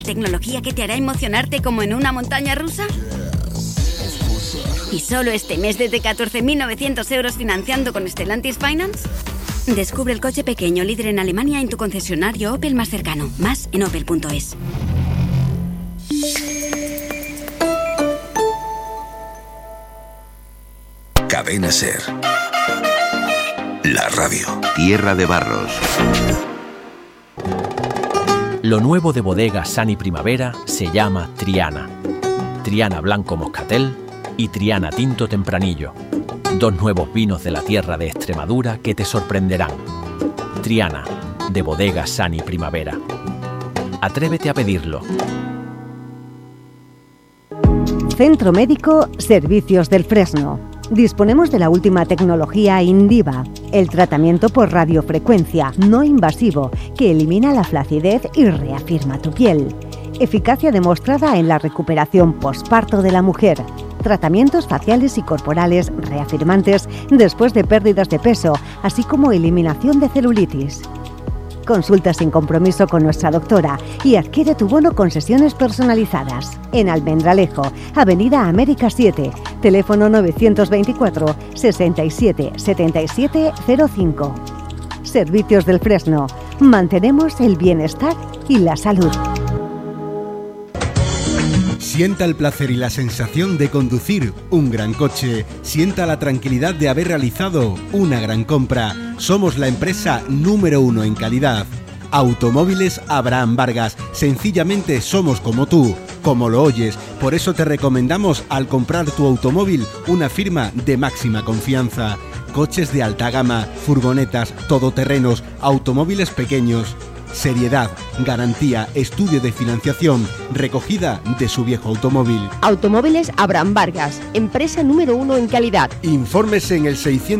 ¿Tecnología que te hará emocionarte como en una montaña rusa? ¿Y solo este mes desde 14.900 euros financiando con Stellantis Finance? Descubre el coche pequeño líder en Alemania en tu concesionario Opel más cercano. Más en opel.es. Cadena SER. La radio. Tierra de Barros. Lo nuevo de Bodegas Sani Primavera se llama Triana. Triana Blanco Moscatel y Triana Tinto Tempranillo. 2 nuevos vinos de la tierra de Extremadura que te sorprenderán. Triana, de Bodegas Sani Primavera. Atrévete a pedirlo. Centro Médico Servicios del Fresno. Disponemos de la última tecnología Indiva, el tratamiento por radiofrecuencia no invasivo que elimina la flacidez y reafirma tu piel. Eficacia demostrada en la recuperación posparto de la mujer. Tratamientos faciales y corporales reafirmantes después de pérdidas de peso, así como eliminación de celulitis. Consulta sin compromiso con nuestra doctora y adquiere tu bono con sesiones personalizadas. En Almendralejo, Avenida América 7, teléfono 924 67 77 05. Servicios del Fresno. Mantenemos el bienestar y la salud. Sienta el placer y la sensación de conducir un gran coche. Sienta la tranquilidad de haber realizado una gran compra. Somos la empresa número 1 en calidad. Automóviles Abraham Vargas. Sencillamente somos como tú, como lo oyes. Por eso te recomendamos al comprar tu automóvil una firma de máxima confianza. Coches de alta gama, furgonetas, todoterrenos, automóviles pequeños. Seriedad, garantía, estudio de financiación, recogida de su viejo automóvil. Automóviles Abraham Vargas, empresa número 1 en calidad. Infórmese en el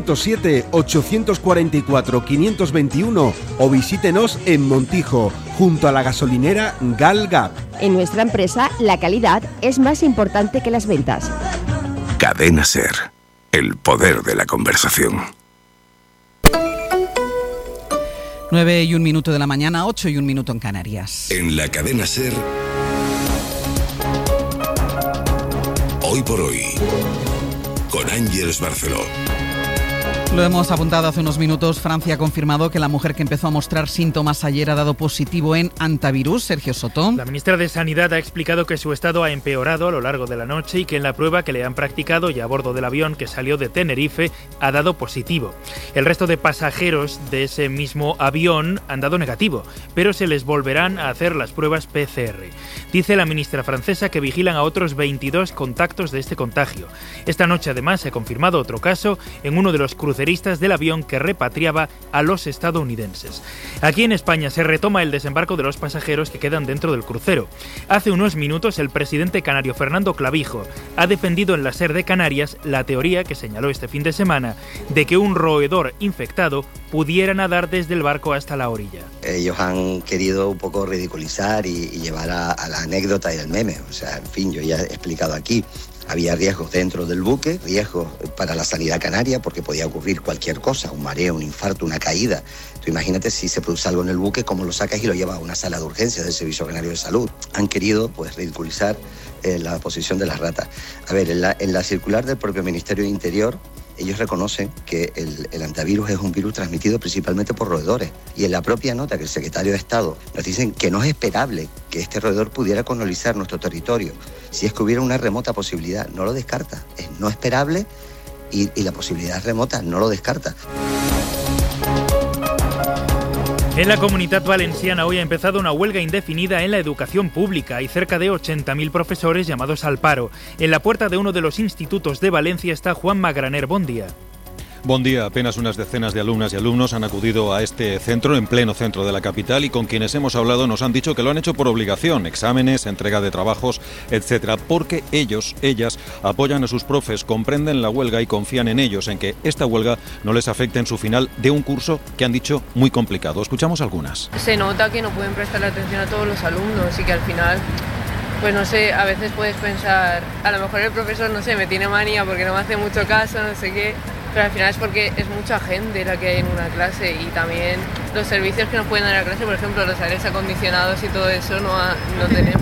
607-844-521 o visítenos en Montijo, junto a la gasolinera Gal Gap. En nuestra empresa, la calidad es más importante que las ventas. Cadena SER. El poder de la conversación. 9:01 de la mañana, 8:01 en Canarias. En la Cadena SER, Hoy por Hoy, con Ángeles Barceló. Lo hemos apuntado hace unos minutos. Francia ha confirmado que la mujer que empezó a mostrar síntomas ayer ha dado positivo en antivirus. Sergio Soto. La ministra de Sanidad ha explicado que su estado ha empeorado a lo largo de la noche y que en la prueba que le han practicado y a bordo del avión que salió de Tenerife ha dado positivo. El resto de pasajeros de ese mismo avión han dado negativo, pero se les volverán a hacer las pruebas PCR. Dice la ministra francesa que vigilan a otros 22 contactos de este contagio. Esta noche además se ha confirmado otro caso en uno de los cruceristas del avión que repatriaba a los estadounidenses. Aquí en España se retoma el desembarco de los pasajeros que quedan dentro del crucero. Hace unos minutos el presidente canario Fernando Clavijo ha defendido en la SER de Canarias la teoría que señaló este fin de semana de que un roedor infectado pudiera nadar desde el barco hasta la orilla. Ellos han querido un poco ridiculizar y llevar a la anécdota y el meme. O sea, en fin, yo ya he explicado aquí. Había riesgos dentro del buque, riesgos para la sanidad canaria porque podía ocurrir cualquier cosa, un mareo, un infarto, una caída. Tú imagínate si se produce algo en el buque, cómo lo sacas y lo llevas a una sala de urgencias del Servicio Canario de Salud. Han querido pues ridiculizar la posición de las ratas. A ver, en la circular del propio Ministerio de Interior, ellos reconocen que el antivirus es un virus transmitido principalmente por roedores. Y en la propia nota que el secretario de Estado nos dicen que no es esperable que este roedor pudiera colonizar nuestro territorio. Si es que hubiera una remota posibilidad, no lo descarta. Es no esperable y la posibilidad remota no lo descarta. En la Comunitat Valenciana hoy ha empezado una huelga indefinida en la educación pública. Hay cerca de 80.000 profesores llamados al paro. En la puerta de uno de los institutos de Valencia está Juan Magraner. Buen día. Buen día. Apenas unas decenas de alumnas y alumnos han acudido a este centro, en pleno centro de la capital, y con quienes hemos hablado nos han dicho que lo han hecho por obligación, exámenes, entrega de trabajos, etcétera, porque ellos, ellas, apoyan a sus profes, comprenden la huelga y confían en ellos, en que esta huelga no les afecte en su final de un curso que han dicho muy complicado. Escuchamos algunas. Se nota que no pueden prestarle atención a todos los alumnos y que al final, pues no sé, a veces puedes pensar, a lo mejor el profesor, no sé, me tiene manía porque no me hace mucho caso, no sé qué. Pero al final es porque es mucha gente la que hay en una clase y también los servicios que nos pueden dar a la clase, por ejemplo, los aires acondicionados y todo eso no tenemos.